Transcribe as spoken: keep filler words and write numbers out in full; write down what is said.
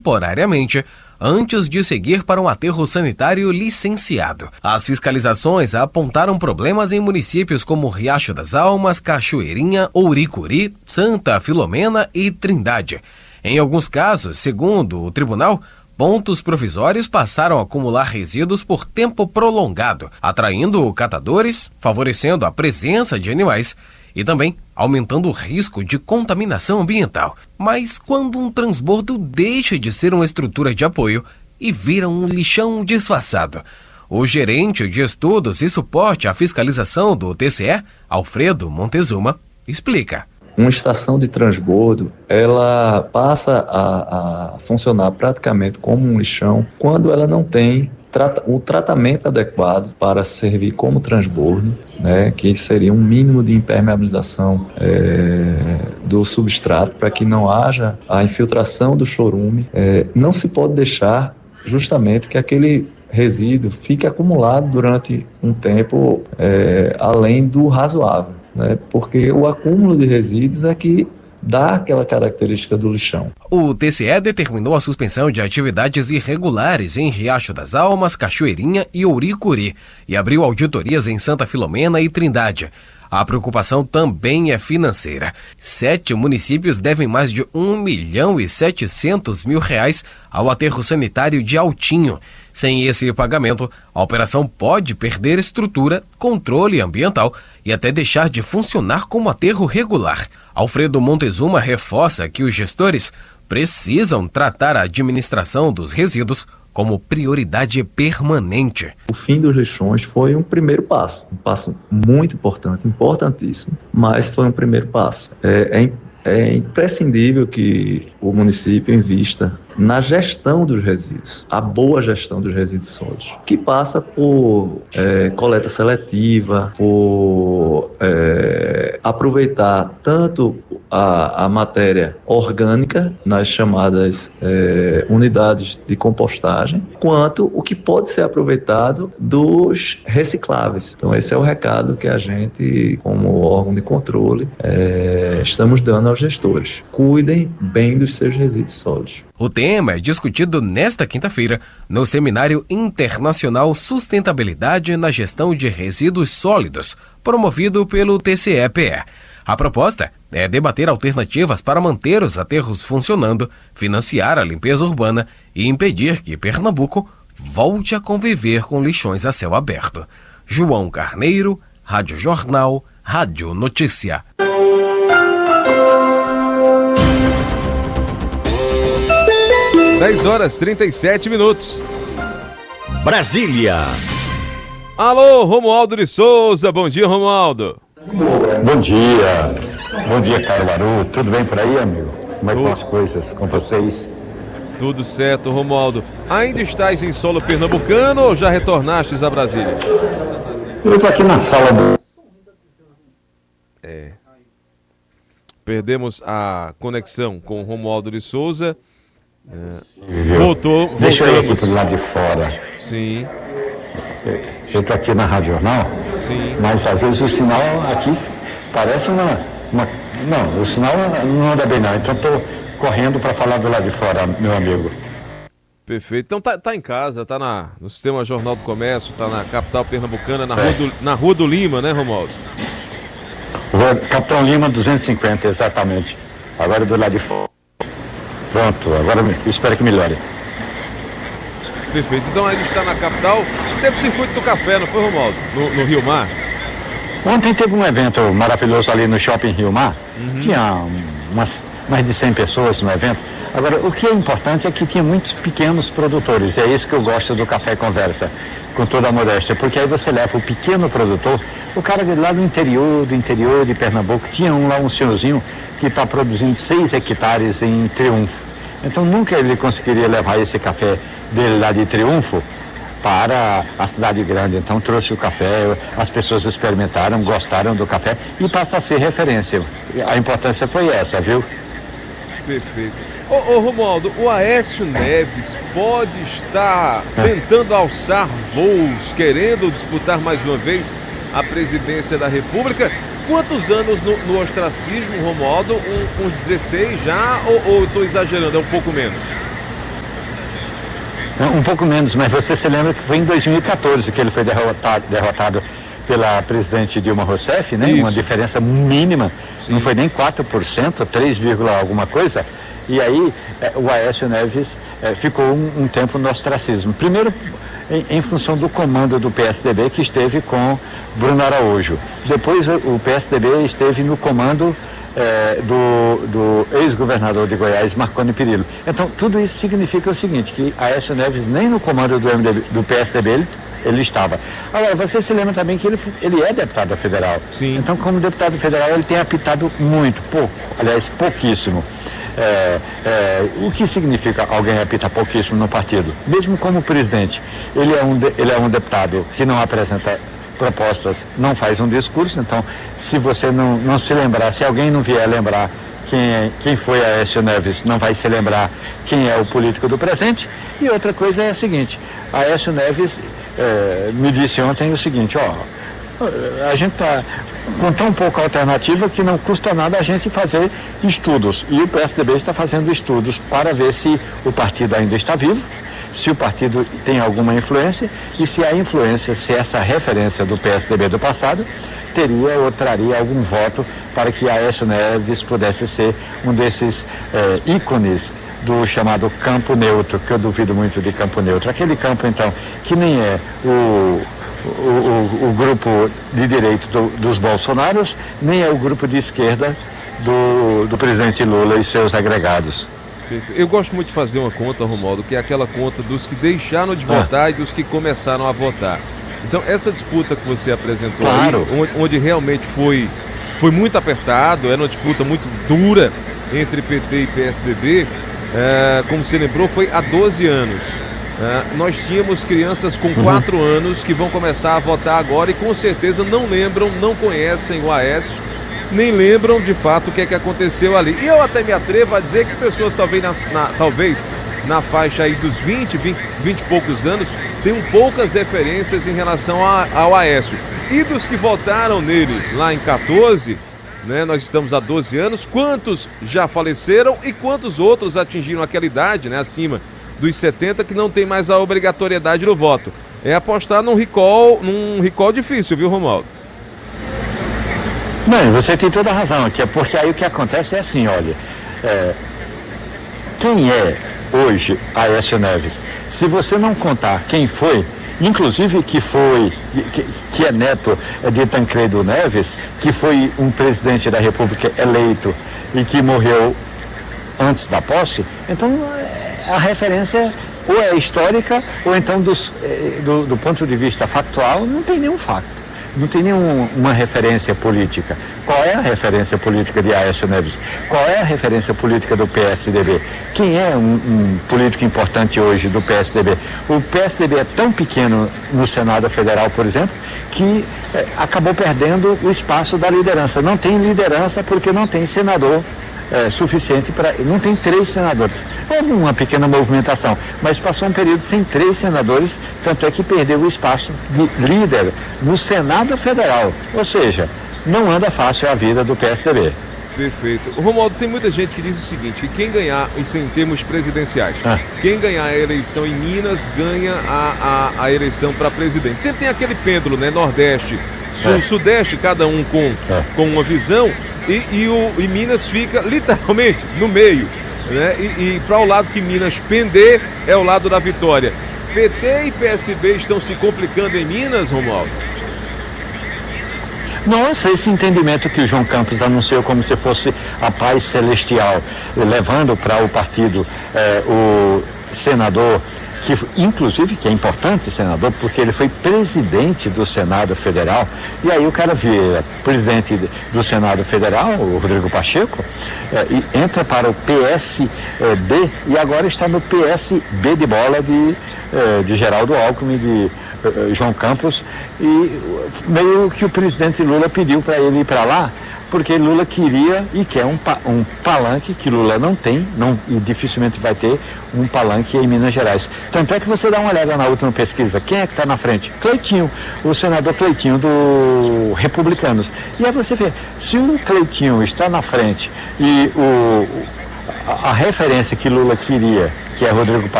temporariamente antes de seguir para um aterro sanitário licenciado. As fiscalizações apontaram problemas em municípios como Riacho das Almas, Cachoeirinha, Ouricuri, Santa Filomena e Trindade. Em alguns casos, segundo o tribunal, pontos provisórios passaram a acumular resíduos por tempo prolongado, atraindo catadores, favorecendo a presença de animais e também aumentando o risco de contaminação ambiental. Mas quando um transbordo deixa de ser uma estrutura de apoio e vira um lixão disfarçado? O gerente de estudos e suporte à fiscalização do T C E, Alfredo Montezuma, explica. Uma estação de transbordo, ela passa a, a funcionar praticamente como um lixão quando ela não tem o tratamento adequado para servir como transbordo, né, que seria um mínimo de impermeabilização é, do substrato para que não haja a infiltração do chorume. É, não se pode deixar justamente que aquele resíduo fique acumulado durante um tempo é, além do razoável, né, porque o acúmulo de resíduos é que dá aquela característica do lixão. O T C E determinou a suspensão de atividades irregulares em Riacho das Almas, Cachoeirinha e Ouricuri e abriu auditorias em Santa Filomena e Trindade. A preocupação também é financeira. Sete municípios devem mais de um milhão e setecentos mil reais ao aterro sanitário de Altinho. Sem esse pagamento, a operação pode perder estrutura, controle ambiental e até deixar de funcionar como aterro regular. Alfredo Montezuma reforça que os gestores precisam tratar a administração dos resíduos como prioridade permanente. O fim dos lixões foi um primeiro passo, um passo muito importante, importantíssimo, mas foi um primeiro passo. É, é, é imprescindível que o município invista na gestão dos resíduos, a boa gestão dos resíduos sólidos, que passa por é, coleta seletiva, por é, aproveitar tanto a, a matéria orgânica nas chamadas é, unidades de compostagem, quanto o que pode ser aproveitado dos recicláveis. Então esse é o recado que a gente, como órgão de controle, é, estamos dando aos gestores. Cuidem bem dos seus resíduos sólidos. O tema é discutido nesta quinta-feira no Seminário Internacional Sustentabilidade na Gestão de Resíduos Sólidos, promovido pelo T C E P E. A proposta é debater alternativas para manter os aterros funcionando, financiar a limpeza urbana e impedir que Pernambuco volte a conviver com lixões a céu aberto. João Carneiro, Rádio Jornal, Rádio Notícia. dez horas e trinta e sete minutos. Brasília. Alô, Romualdo de Souza. Bom dia, Romualdo. Bom dia. Bom dia, Caruaru. Tudo bem por aí, amigo? Como é que vão as coisas com vocês? Tudo certo, Romualdo. Ainda estás em solo pernambucano ou já retornastes a Brasília? Eu estou aqui na sala do... É. Perdemos a conexão com o Romualdo de Souza. É. Voltou, voltamos. Deixa eu ir aqui pro lado de fora. Sim. Eu estou aqui na Rádio Jornal. Sim. Mas às vezes o sinal aqui parece uma... uma... Não, o sinal não anda bem não. Então estou correndo para falar do lado de fora, meu amigo. Perfeito. Então tá, tá em casa, tá na, no Sistema Jornal do Comércio, tá na capital pernambucana, na, é. Rua, do, na Rua do Lima, né, Romualdo? Rua Capitão Lima duzentos e cinquenta, exatamente. Agora do lado de fora. Pronto, agora espero que melhore. Perfeito. Então a gente está na capital. Teve o circuito do café, não foi, Romualdo? No, no Rio Mar? Ontem teve um evento maravilhoso ali no Shopping Rio Mar. Uhum. Tinha umas, mais de cem pessoas no evento. Agora, o que é importante é que tinha muitos pequenos produtores. É isso que eu gosto do Café Conversa, com toda a modéstia. Porque aí você leva o pequeno produtor, o cara lá do interior, do interior de Pernambuco. Tinha um lá, um senhorzinho, que está produzindo seis hectares em Triunfo. Então nunca ele conseguiria levar esse café dele lá de Triunfo para a cidade grande. Então trouxe o café, as pessoas experimentaram, gostaram do café e passa a ser referência. A importância foi essa, viu? Perfeito. Ô, ô Romualdo, o Aécio Neves pode estar tentando alçar voos, querendo disputar mais uma vez a presidência da República. Quantos anos no, no ostracismo, Romualdo? Um, uns dezesseis já ou estou exagerando? É um pouco menos? Um pouco menos, mas você se lembra que foi em dois mil e quatorze que ele foi derrotado, derrotado pela presidente Dilma Rousseff, né? Uma diferença mínima, Sim. não foi nem quatro por cento, três, alguma coisa. E aí eh, o Aécio Neves eh, ficou um, um tempo no ostracismo. Primeiro, em, em função do comando do P S D B, que esteve com Bruno Araújo. Depois o, o P S D B esteve no comando eh, do, do ex-governador de Goiás, Marconi Perillo. Então, tudo isso significa o seguinte, que Aécio Neves nem no comando do, M D B, do P S D B ele, ele estava. Agora, você se lembra também que ele, ele é deputado federal. Sim. Então, como deputado federal, ele tem apitado muito, pouco, aliás, pouquíssimo. É, é, o que significa alguém apita pouquíssimo no partido? Mesmo como presidente, ele é um, de, ele é um deputado que não apresenta propostas, não faz um discurso. Então, se você não, não se lembrar, se alguém não vier lembrar quem, é, quem foi Aécio Neves, não vai se lembrar quem é o político do presente. E outra coisa é a seguinte, Aécio Neves é, me disse ontem o seguinte, ó, a gente está com tão pouca alternativa que não custa nada a gente fazer estudos. E o P S D B está fazendo estudos para ver se o partido ainda está vivo, se o partido tem alguma influência e se a influência, se essa referência do P S D B do passado teria ou traria algum voto para que Aécio Neves pudesse ser um desses eh, ícones do chamado campo neutro, que eu duvido muito de campo neutro. Aquele campo, então, que nem é o... O, o, o grupo de direito do, dos Bolsonaros, nem é o grupo de esquerda do, do presidente Lula e seus agregados. Eu gosto muito de fazer uma conta, Romualdo, que é aquela conta dos que deixaram de votar ah. e dos que começaram a votar. Então, essa disputa que você apresentou claro. aí, onde, onde realmente foi, foi muito apertado, era uma disputa muito dura entre P T e P S D B, é, como você lembrou, foi há doze anos. Uh, nós tínhamos crianças com quatro uhum. anos que vão começar a votar agora e com certeza não lembram, não conhecem o Aécio, nem lembram de fato o que é que aconteceu ali. E eu até me atrevo a dizer que pessoas talvez na, na, talvez na faixa aí dos vinte, vinte, vinte e poucos anos tenham poucas referências em relação a, ao Aécio. E dos que votaram nele lá em quatorze, né, nós estamos há doze anos, quantos já faleceram e quantos outros atingiram aquela idade, né, acima dos setenta, que não tem mais a obrigatoriedade do voto. É apostar num recall, num recall difícil, viu, Romualdo? Não, você tem toda a razão aqui, porque aí o que acontece é assim, olha, é, quem é hoje Aécio Neves? Se você não contar quem foi, inclusive que foi, que, que é neto de Tancredo Neves, que foi um presidente da República eleito e que morreu antes da posse, então a referência ou é histórica ou então dos, do, do ponto de vista factual não tem nenhum fato, não tem nenhuma referência política. Qual é a referência política de Aécio Neves? Qual é a referência política do P S D B? Quem é um, um político importante hoje do P S D B? O P S D B é tão pequeno no Senado Federal, por exemplo, que é, acabou perdendo o espaço da liderança. Não tem liderança porque não tem senador É, suficiente para... Não tem três senadores. Houve uma pequena movimentação, mas passou um período sem três senadores, tanto é que perdeu o espaço de líder no Senado Federal. Ou seja, não anda fácil a vida do P S D B. Perfeito. Romualdo, tem muita gente que diz o seguinte, que quem ganhar, isso em termos presidenciais, ah. quem ganhar a eleição em Minas, ganha a, a, a eleição para presidente. Sempre tem aquele pêndulo, né? Nordeste, Sul, é. Sudeste, cada um com, é. com uma visão. E, e, o, e Minas fica literalmente no meio, né? E, e para o lado que Minas pender é o lado da vitória. P T e P S B estão se complicando em Minas, Romualdo? Nossa, esse entendimento que o João Campos anunciou como se fosse a paz celestial, levando para o partido eh, o senador, que inclusive que é importante senador, porque ele foi presidente do Senado Federal, e aí o cara vira presidente do Senado Federal, o Rodrigo Pacheco, eh, e entra para o P S B e agora está no P S B de bola de, eh, de Geraldo Alckmin, de eh, João Campos, e meio que o presidente Lula pediu para ele ir para lá, porque Lula queria e quer um, um palanque que Lula não tem, não, e dificilmente vai ter um palanque em Minas Gerais. Tanto é que você dá uma olhada na última pesquisa, quem é que está na frente? Cleitinho, o senador Cleitinho do Republicanos. E aí você vê, se o Cleitinho está na frente e o, a, a referência que Lula queria, que é Rodrigo Pacheco,